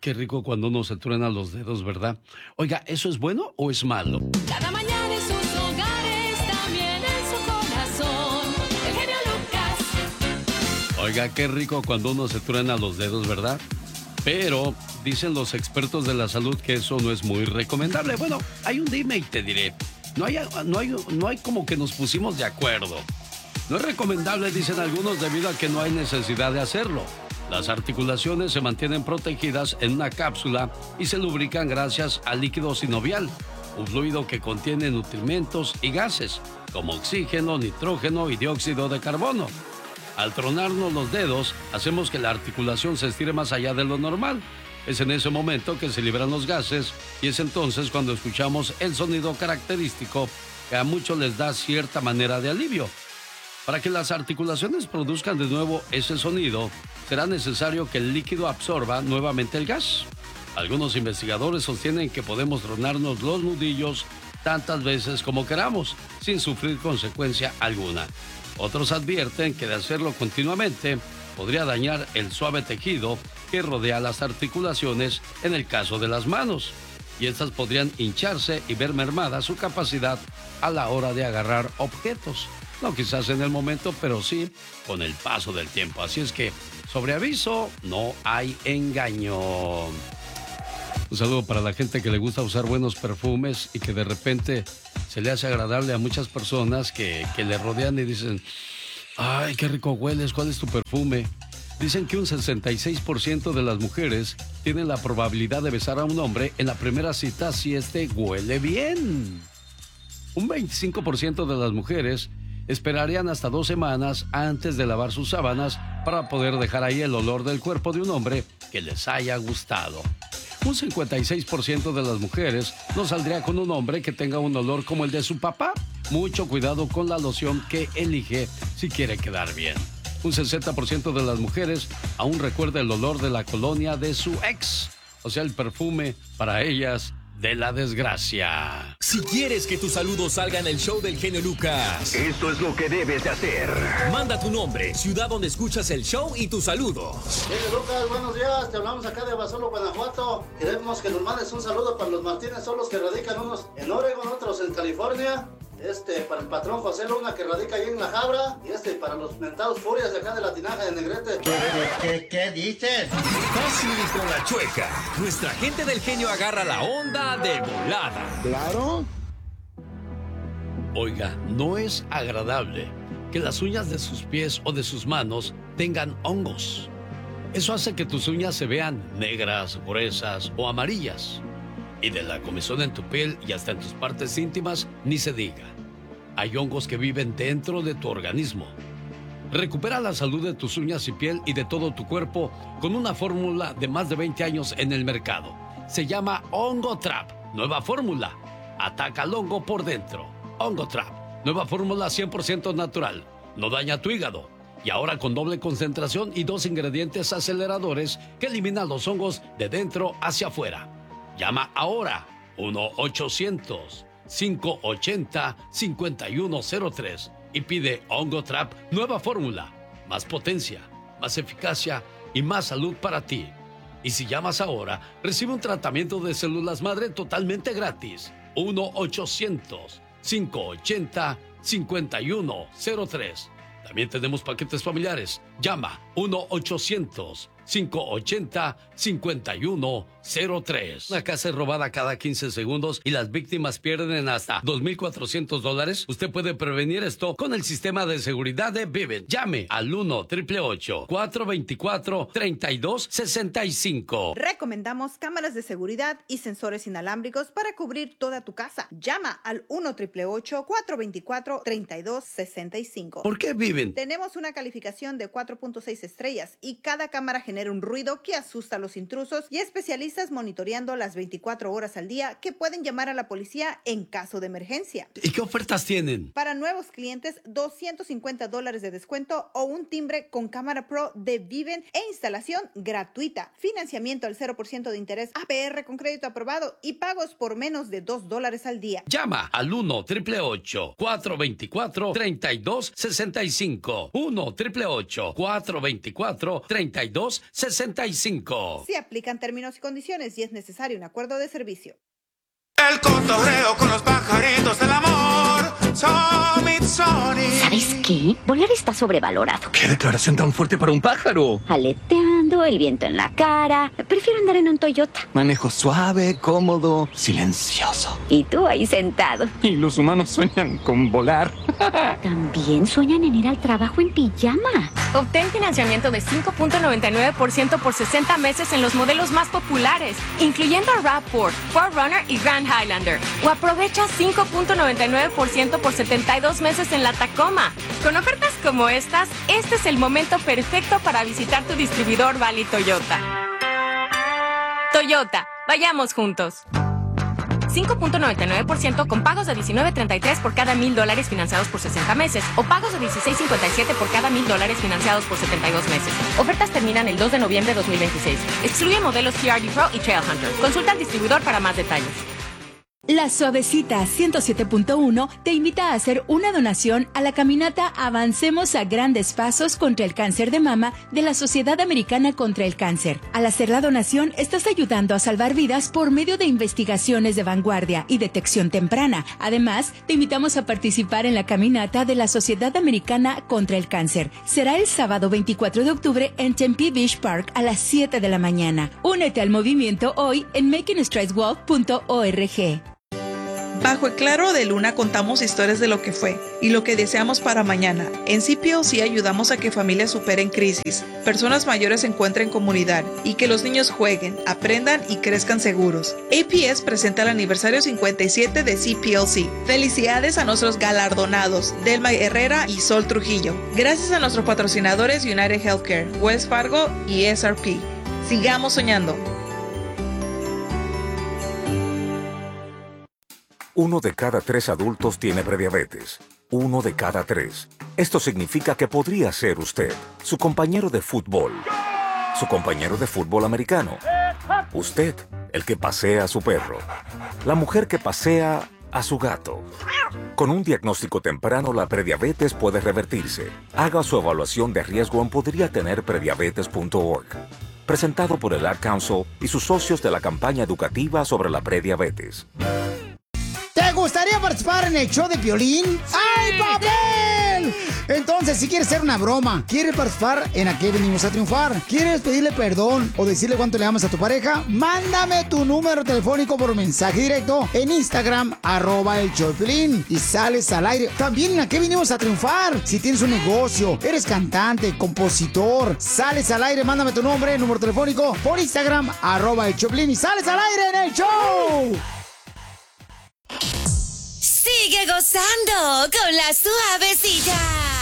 qué rico cuando uno se truena los dedos, ¿verdad? Oiga, ¿eso es bueno o es malo? Cada mañana en sus hogares, también en su corazón, el genio Lucas. Oiga, qué rico cuando uno se truena los dedos, ¿verdad? Pero dicen los expertos de la salud que eso no es muy recomendable. Bueno, hay un dime y te diré. No hay como que nos pusimos de acuerdo. No es recomendable, dicen algunos, debido a que no hay necesidad de hacerlo. Las articulaciones se mantienen protegidas en una cápsula y se lubrican gracias al líquido sinovial, un fluido que contiene nutrimentos y gases, como oxígeno, nitrógeno y dióxido de carbono. Al tronarnos los dedos, hacemos que la articulación se estire más allá de lo normal. Es en ese momento que se liberan los gases y es entonces cuando escuchamos el sonido característico que a muchos les da cierta manera de alivio. Para que las articulaciones produzcan de nuevo ese sonido, será necesario que el líquido absorba nuevamente el gas. Algunos investigadores sostienen que podemos tronarnos los nudillos tantas veces como queramos, sin sufrir consecuencia alguna. Otros advierten que de hacerlo continuamente podría dañar el suave tejido que rodea las articulaciones en el caso de las manos, y estas podrían hincharse y ver mermada su capacidad a la hora de agarrar objetos. No quizás en el momento, pero sí con el paso del tiempo. Así es que, sobre aviso, no hay engaño. Un saludo para la gente que le gusta usar buenos perfumes y que de repente se le hace agradable a muchas personas que le rodean y dicen: ¡ay, qué rico hueles! ¿Cuál es tu perfume? Dicen que un 66% de las mujeres tienen la probabilidad de besar a un hombre en la primera cita si éste huele bien. Un 25% de las mujeres esperarían hasta 2 semanas antes de lavar sus sábanas para poder dejar ahí el olor del cuerpo de un hombre que les haya gustado. Un 56% de las mujeres no saldría con un hombre que tenga un olor como el de su papá. Mucho cuidado con la loción que elige si quiere quedar bien. Un 60% de las mujeres aún recuerda el olor de la colonia de su ex, o sea, el perfume para ellas de la desgracia. Si quieres que tu saludo salga en el show del genio Lucas, esto es lo que debes de hacer. Manda tu nombre, ciudad donde escuchas el show y tu saludo. Genio Lucas, buenos días, te hablamos acá de Abasolo, Guanajuato. Queremos que nos mandes un saludo para los Martínez, son los que radican, unos en Oregon, otros en California. Para el patrón José Luna, que radica ahí en La Jabra. Y para los mentados furias de acá de la Tinaja de Negrete. ¿Qué dices? Fácil y con la chueca. Nuestra gente del genio agarra la onda de volada. Claro. Oiga, no es agradable que las uñas de sus pies o de sus manos tengan hongos. Eso hace que tus uñas se vean negras, gruesas o amarillas. Y de la comezón en tu piel y hasta en tus partes íntimas, ni se diga. Hay hongos que viven dentro de tu organismo. Recupera la salud de tus uñas y piel y de todo tu cuerpo con una fórmula de más de 20 años en el mercado. Se llama Hongo Trap. Nueva fórmula. Ataca al hongo por dentro. Hongo Trap. Nueva fórmula 100% natural. No daña tu hígado. Y ahora con doble concentración y 2 ingredientes aceleradores que eliminan los hongos de dentro hacia afuera. Llama ahora 1-800-580-5103 y pide Hongo Trap Nueva Fórmula. Más potencia, más eficacia y más salud para ti. Y si llamas ahora, recibe un tratamiento de células madre totalmente gratis. 1-800-580-5103. También tenemos paquetes familiares. Llama 1-800-580-5103. Una casa es robada cada 15 segundos y las víctimas pierden hasta $2,400. Usted puede prevenir esto con el sistema de seguridad de Vivint. Llame al 1-888-424-3265. Recomendamos cámaras de seguridad y sensores inalámbricos para cubrir toda tu casa. Llama al 1-888-424-3265. ¿Por qué Vivint? Tenemos una calificación de 4.6 estrellas y cada cámara genera un ruido que asusta a los intrusos y especialistas monitoreando las 24 horas al día que pueden llamar a la policía en caso de emergencia. ¿Y qué ofertas tienen? Para nuevos clientes, $250 de descuento o un timbre con cámara pro de Vivint e instalación gratuita. Financiamiento al 0% de interés, APR con crédito aprobado y pagos por menos de $2 al día. Llama al 1-888-424-3265. 1-888-424-3265. 66 Si aplican términos y condiciones y es necesario un acuerdo de servicio. El cotorreo con los pajaritos del amor. ¿Sabes qué? Volar está sobrevalorado. ¿Qué declaración tan fuerte para un pájaro? Aleteando, el viento en la cara. Prefiero andar en un Toyota. Manejo suave, cómodo, silencioso. Y tú ahí sentado. Y los humanos sueñan con volar. También sueñan en ir al trabajo en pijama. Obtén financiamiento de 5.99% por 60 meses en los modelos más populares, incluyendo RAV4, 4Runner y Grand Highlander. O aprovecha 5.99% por 72 meses en la Tacoma. Con ofertas como estas, este es el momento perfecto para visitar tu distribuidor Valley Toyota. Toyota, vayamos juntos. 5.99% con pagos de $19.33 por cada $1,000 financiados por 60 meses o pagos de $16.57 por cada $1,000 financiados por 72 meses. Ofertas terminan el 2 de noviembre de 2026. Excluye modelos TRD Pro y Trailhunter. Consulta al distribuidor para más detalles. La Suavecita 107.1 te invita a hacer una donación a la caminata Avancemos a Grandes Pasos contra el Cáncer de Mama de la Sociedad Americana contra el Cáncer. Al hacer la donación, estás ayudando a salvar vidas por medio de investigaciones de vanguardia y detección temprana. Además, te invitamos a participar en la caminata de la Sociedad Americana contra el Cáncer. Será el sábado 24 de octubre en Tempe Beach Park a las 7 de la mañana. Únete al movimiento hoy en makingstrideswalk.org. Bajo el claro de luna contamos historias de lo que fue y lo que deseamos para mañana. En CPLC ayudamos a que familias superen crisis, personas mayores encuentren comunidad y que los niños jueguen, aprendan y crezcan seguros. APS presenta el aniversario 57 de CPLC. Felicidades a nuestros galardonados, Delma Herrera y Sol Trujillo. Gracias a nuestros patrocinadores United Healthcare, Wells Fargo y SRP. Sigamos soñando. 1 de cada 3 adultos tiene prediabetes. 1 de cada 3. Esto significa que podría ser usted, su compañero de fútbol, su compañero de fútbol americano, usted, el que pasea a su perro, la mujer que pasea a su gato. Con un diagnóstico temprano, la prediabetes puede revertirse. Haga su evaluación de riesgo en podriatenerprediabetes.org. Presentado por el Ad Council y sus socios de la campaña educativa sobre la prediabetes. ¿Te gustaría participar en el show de Piolín? ¡Ay, papel! Entonces, si quieres hacer una broma, quieres participar en Aquí Venimos a Triunfar, quieres pedirle perdón o decirle cuánto le amas a tu pareja, mándame tu número telefónico por mensaje directo en Instagram, @el show de Piolín, y sales al aire. También en Aquí Venimos a Triunfar. Si tienes un negocio, eres cantante, compositor, sales al aire, mándame tu nombre, número telefónico por Instagram, @el show de Piolín, y sales al aire en el show. Sigue gozando con la Suavecita.